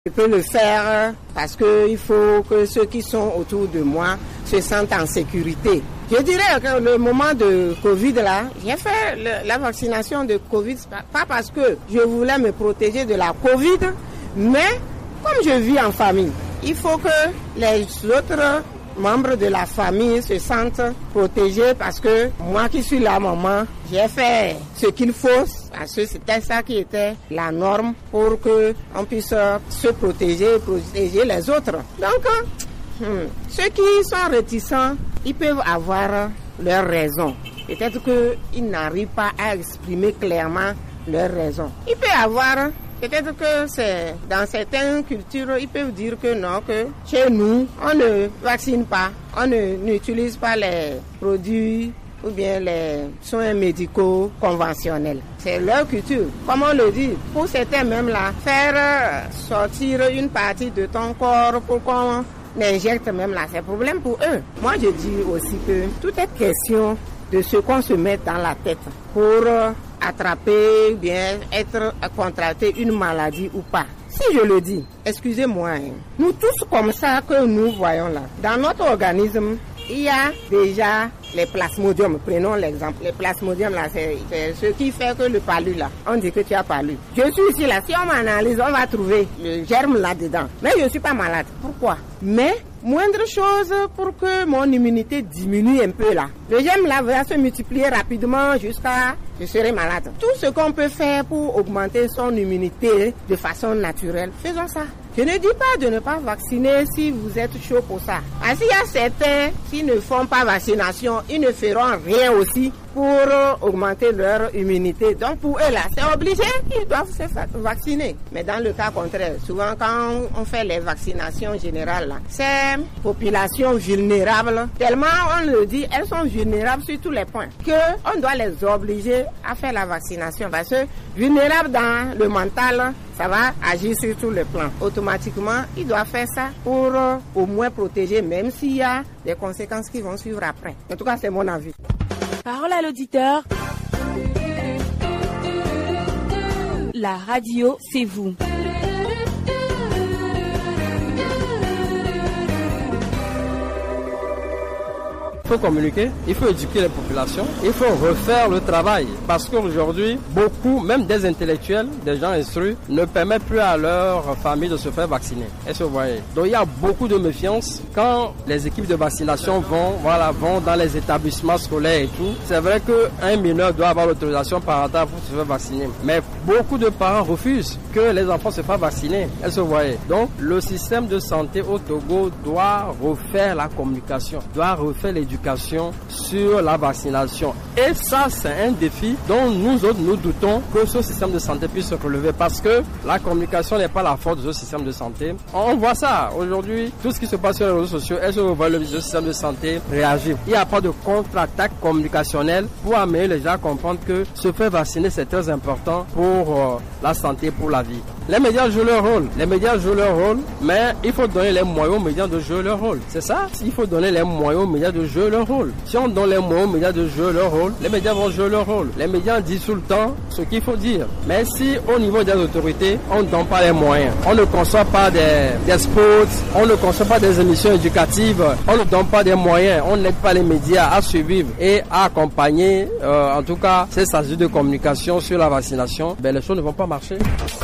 Je peux le faire parce qu'il faut que ceux qui sont autour de moi se sentent en sécurité. Je dirais que le moment de Covid là, j'ai fait la vaccination de Covid, pas parce que je voulais me protéger de la Covid, mais comme je vis en famille, il faut que les autres membres de la famille se sentent protégés parce que moi qui suis la maman, j'ai fait ce qu'il faut parce que c'était ça qui était la norme pour que on puisse se protéger et protéger les autres. Donc, ceux qui sont réticents, ils peuvent avoir leurs raisons. Peut-être qu'ils n'arrivent pas à exprimer clairement leurs raisons. Il peut avoir, peut-être que c'est dans certaines cultures, ils peuvent dire que non, que chez nous, on ne vaccine pas, on n'utilise pas les produits ou bien les soins médicaux conventionnels. C'est leur culture. Comme on le dit, pour certains même là, faire sortir une partie de ton corps pour qu'on injecte même là, c'est un problème pour eux. Moi, je dis aussi que tout est question de ce qu'on se met dans la tête pour attraper, bien être contracter une maladie ou pas. Si je le dis, excusez-moi, nous tous comme ça que nous voyons là, dans notre organisme, il y a déjà les plasmodiums. Prenons l'exemple. Les plasmodiums là, c'est ce qui fait que le palu là, on dit que tu as palu. Je suis ici là, si on m'analyse, on va trouver le germe là-dedans. Mais je ne suis pas malade. Pourquoi? Mais moindre chose pour que mon immunité diminue un peu là. Le germe là va se multiplier rapidement jusqu'à je serai malade. Tout ce qu'on peut faire pour augmenter son immunité de façon naturelle, faisons ça. Je ne dis pas de ne pas vacciner si vous êtes chaud pour ça. Parce qu'il y a certains qui ne font pas vaccination, ils ne feront rien aussi pour augmenter leur immunité. Donc pour eux là, c'est obligé, ils doivent se vacciner. Mais dans le cas contraire, souvent quand on fait les vaccinations générales là, ces populations vulnérables, tellement on le dit, elles sont vulnérables sur tous les points, qu'on doit les obliger à faire la vaccination. Parce que vulnérables dans le mental, ça va agir sur tous les plans. Automatiquement, ils doivent faire ça pour au moins protéger, même s'il y a des conséquences qui vont suivre après. En tout cas, c'est mon avis. Parole à l'auditeur. La radio, c'est vous. Il faut communiquer, il faut éduquer les populations, il faut refaire le travail. Parce qu'aujourd'hui, beaucoup, même des intellectuels, des gens instruits, ne permettent plus à leur famille de se faire vacciner. Est-ce que vous voyez? Donc il y a beaucoup de méfiance quand les équipes de vaccination vont dans les établissements scolaires et tout. C'est vrai qu'un mineur doit avoir l'autorisation parentale pour se faire vacciner. Mais beaucoup de parents refusent que les enfants se fassent vacciner. Est-ce que vous voyez? Donc le système de santé au Togo doit refaire la communication, doit refaire l'éducation sur la vaccination. Et ça, c'est un défi dont nous autres, nous doutons que ce système de santé puisse se relever parce que la communication n'est pas la force de ce système de santé. On voit ça aujourd'hui, tout ce qui se passe sur les réseaux sociaux, est-ce que vous voyez le système de santé réagir? Il n'y a pas de contre-attaque communicationnelle pour amener les gens à comprendre que se faire vacciner, c'est très important pour la santé, pour la vie. Les médias jouent leur rôle. Les médias jouent leur rôle, mais il faut donner les moyens aux médias de jouer leur rôle. C'est ça? Il faut donner les moyens aux médias de jouer leur rôle. Si on donne les moyens aux médias de jouer leur rôle, les médias vont jouer leur rôle. Les médias disent tout le temps ce qu'il faut dire. Mais si au niveau des autorités, on ne donne pas les moyens, on ne conçoit pas des spots, on ne conçoit pas des émissions éducatives, on ne donne pas des moyens, on n'aide pas les médias à suivre et à accompagner, en tout cas, ces stratégies de communication sur la vaccination, ben les choses ne vont pas marcher.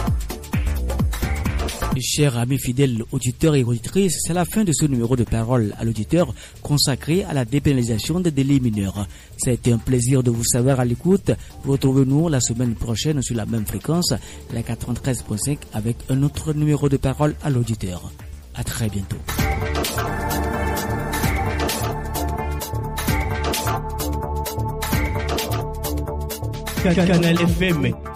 Chers amis fidèles auditeurs et auditrices, c'est la fin de ce numéro de Parole à l'auditeur consacré à la dépénalisation des délits mineurs. C'était un plaisir de vous savoir à l'écoute. Retrouvez-nous la semaine prochaine sur la même fréquence, la 93.5, avec un autre numéro de Parole à l'auditeur. À très bientôt. Canal FM